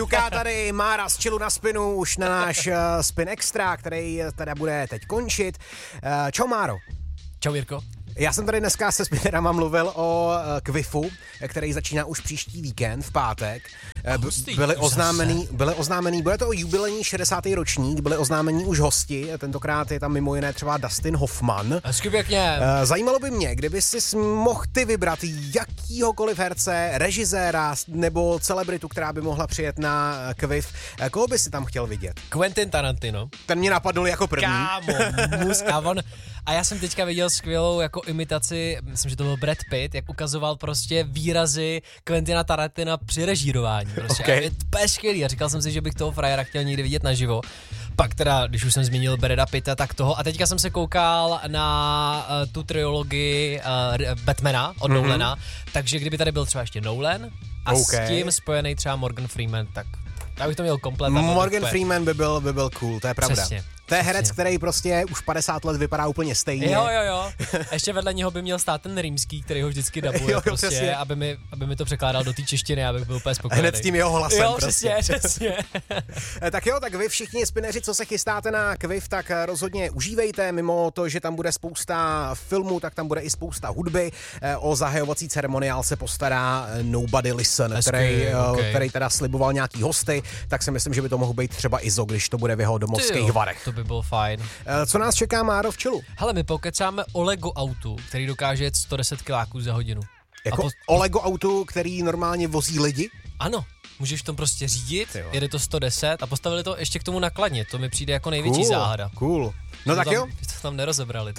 Ťuká tady Mára z Chillu na Spinu už na náš Spin Extra, který teda bude teď končit. Čau Máro. Čau Jirko. Já jsem tady dneska se Spinerama mluvil o Kvifu, který začíná už příští víkend v pátek. Byly oznámený, bude to jubilejní 60. ročník, byly oznámení už hosti, tentokrát je tam mimo jiné třeba Dustin Hoffman. Hezky pěkně. Zajímalo by mě, kdyby si mohl ty vybrat jakýhokoliv herce, režiséra nebo celebritu, která by mohla přijet na Kvif, koho by si tam chtěl vidět? Quentin Tarantino. Ten mě napadl jako první. Kámo, a já jsem teďka viděl skvělou jako imitaci, myslím, že to byl Brad Pitt, jak ukazoval prostě výrazy Quentina Tarantina při režírování. Prostě. Okay. A je to skvělý a říkal jsem si, že bych toho frajera chtěl někdy vidět naživo. Pak teda, když už jsem zmínil Brada Pitta, tak toho. A teďka jsem se koukal na tu trilogii Batmana od Nolana, takže kdyby tady byl třeba ještě Nolan a s tím spojený třeba Morgan Freeman, tak já bych to měl komplet. Morgan Freeman by byl cool, to je pravda. Přesně. To je herec, který prostě už 50 let vypadá úplně stejně. Jo. Ještě vedle něho by měl stát ten Rýmský, který ho vždycky dabuje prostě, aby mi to překládal do té češtiny, abych byl úplně spokojený. Hned s tím jeho hlasem. Jo, prostě. přesně. Tak jo, tak vy všichni spineři, co se chystáte na Kvif, tak rozhodně užívejte. Mimo to, že tam bude spousta filmů, tak tam bude i spousta hudby. O zahajovací ceremoniál se postará Nobody Listen, který teda sliboval nějaký hosty, tak si myslím, že by to mohl být třeba Izo, když to bude v jeho domovských Varech. To by bylo fajn. Co nás čeká, Máro, v Chillu? Hele, my pokecáme o Lego autu, který dokáže jet 110 kiláků za hodinu. Jako o Lego autu, který normálně vozí lidi? Ano, můžeš v tom prostě řídit, jede to 110 a postavili to ještě k tomu nakladně, to mi přijde jako největší záhada. Cool. No tak jo. To tam nerozebrali.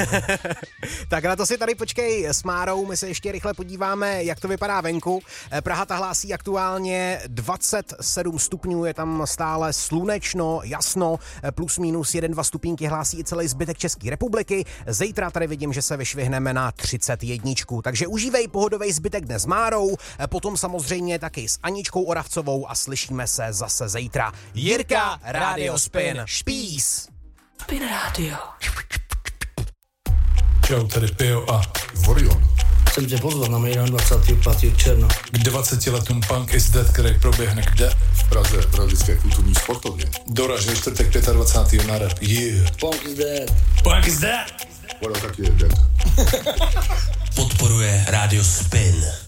Tak na to si tady počkej s Márou, my se ještě rychle podíváme, jak to vypadá venku. Praha ta hlásí aktuálně 27 stupňů, je tam stále slunečno, jasno, plus minus 1-2 stupínky hlásí i celý zbytek České republiky. Zítra tady vidím, že se vyšvihneme na 31, takže užívej pohodový zbytek dnes s Márou, potom samozřejmě taky s Aničkou Oravcovou a slyšíme se zase zítra. Jirka, Radio Spin, špís! Spin Radio. Čau, tady Pio a Vorion. Chcem tě pozvat na Mejdan 25. června. K 20 letům Punk is Dead, který proběhne kde? V Praze, v Pražské kulturní sportovně. Doraž ve čtvrtek 25. na rap. Yeah. Punk is dead. Punk is dead. Vorion taky je dead. Podporuje Radio Spin.